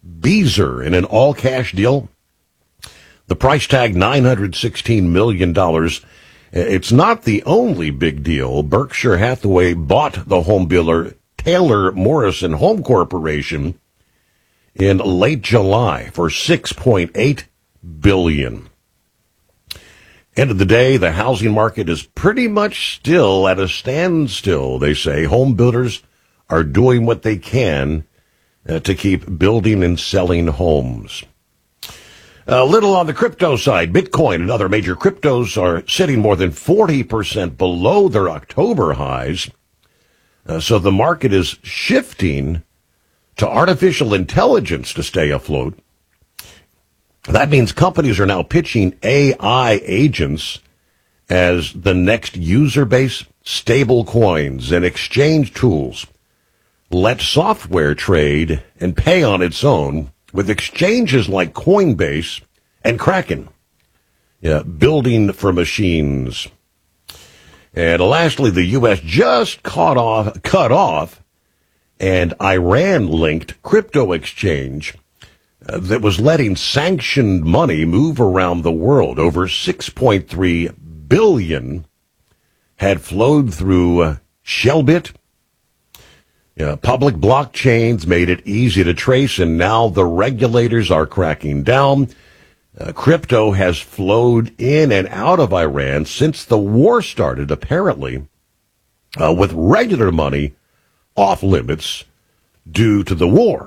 Beazer in an all-cash deal. The price tag, $916 million. It's not the only big deal. Berkshire Hathaway bought the home builder Taylor Morrison Home Corporation in late July for $6.8 billion. End of the day, the housing market is pretty much still at a standstill, they say. Home builders are doing what they can to keep building and selling homes. A little on the crypto side. Bitcoin and other major cryptos are sitting more than 40% below their October highs. So the market is shifting to artificial intelligence to stay afloat. That means companies are now pitching AI agents as the next user base. Stable coins and exchange tools let software trade and pay on its own, with exchanges like Coinbase and Kraken building for machines. And lastly, the U.S. just cut off an Iran-linked crypto exchange that was letting sanctioned money move around the world. Over $6.3 billion had flowed through Shellbit. Public blockchains made it easy to trace, and now the regulators are cracking down. Crypto has flowed in and out of Iran since the war started, apparently, with regular money off limits due to the war.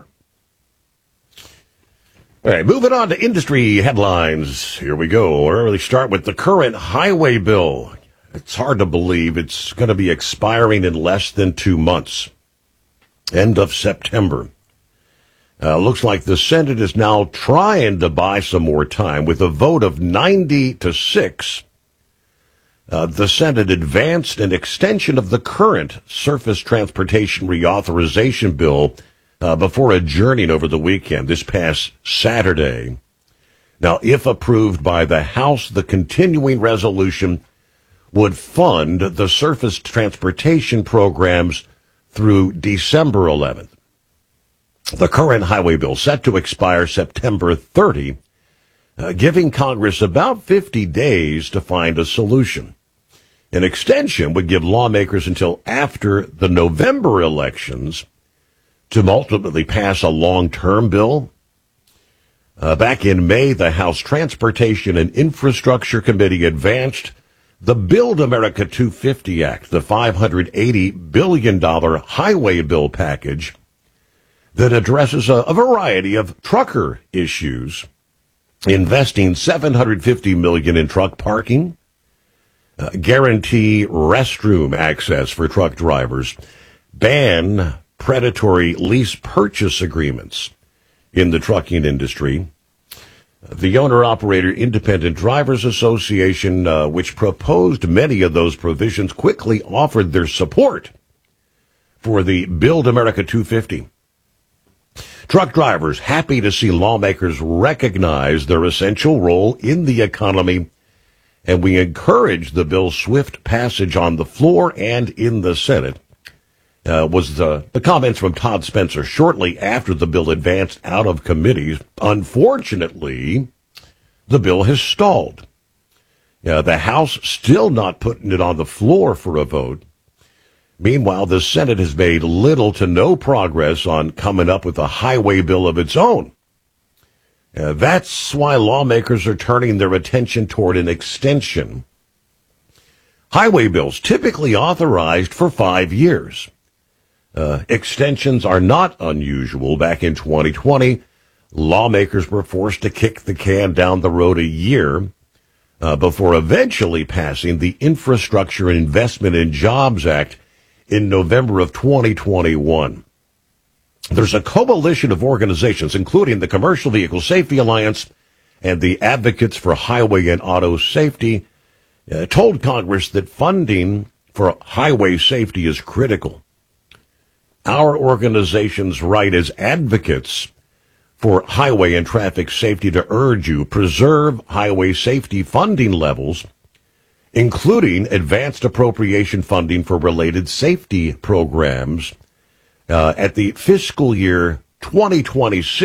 All right, moving on to industry headlines. Here we go. We'll really start with the current highway bill. It's hard to believe it's going to be expiring in less than 2 months. End of September. Looks like the Senate is now trying to buy some more time. With a vote of 90-6, the Senate advanced an extension of the current Surface Transportation Reauthorization Bill before adjourning over the weekend, this past Saturday. Now, if approved by the House, the continuing resolution would fund the surface transportation programs through December 11th. The current highway bill set to expire September 30, giving Congress about 50 days to find a solution. An extension would give lawmakers until after the November elections to ultimately pass a long-term bill. Back in May, the House Transportation and Infrastructure Committee advanced the Build America 250 Act, the $580 billion highway bill package that addresses a variety of trucker issues, investing $750 million in truck parking, guarantee restroom access for truck drivers, ban predatory lease purchase agreements in the trucking industry. The Owner-Operator Independent Drivers Association, which proposed many of those provisions, quickly offered their support for the Build America 250. Truck drivers happy to see lawmakers recognize their essential role in the economy, and we encourage the bill's swift passage on the floor and in the Senate. Was the comments from Todd Spencer shortly after the bill advanced out of committees. Unfortunately, the bill has stalled. The House still not putting it on the floor for a vote. Meanwhile, the Senate has made little to no progress on coming up with a highway bill of its own. That's why lawmakers are turning their attention toward an extension. Highway bills typically authorized for 5 years. Extensions are not unusual. Back in 2020, lawmakers were forced to kick the can down the road a year before eventually passing the Infrastructure Investment and Jobs Act in November of 2021. There's a coalition of organizations, including the Commercial Vehicle Safety Alliance and the Advocates for Highway and Auto Safety, told Congress that funding for highway safety is critical. Our organizations write as advocates for highway and traffic safety to urge you preserve highway safety funding levels, including advanced appropriation funding for related safety programs at the fiscal year 2026.